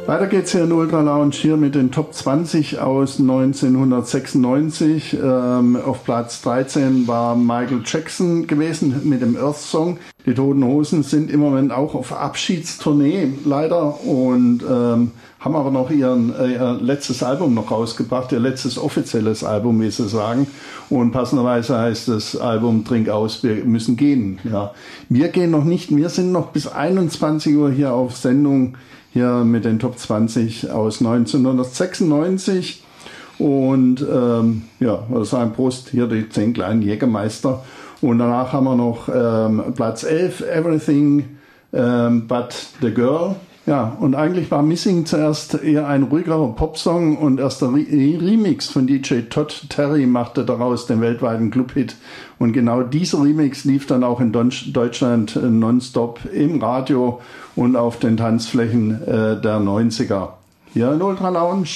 Weiter geht's hier in Ultra Lounge hier mit den Top 20 aus 1996. Auf Platz 13 war Michael Jackson gewesen mit dem Earth Song. Die Toten Hosen sind im Moment auch auf Abschiedstournee leider und haben aber noch ihr letztes Album noch rausgebracht, ihr letztes offizielles Album, wie sie sagen. Und passenderweise heißt das Album Trink aus, wir müssen gehen. Ja. Wir gehen noch nicht, wir sind noch bis 21 Uhr hier auf Sendung, hier mit den Top 20 aus 1996. Und ja, das ist ein Prost, hier die 10 kleinen Jägermeister. Und danach haben wir noch Platz 11, Everything But the Girl. Ja, und eigentlich war Missing zuerst eher ein ruhigerer Popsong und erst der Remix von DJ Todd Terry machte daraus den weltweiten Clubhit. Und genau dieser Remix lief dann auch in Deutschland nonstop im Radio und auf den Tanzflächen der 90er. Hier in Ultra Lounge.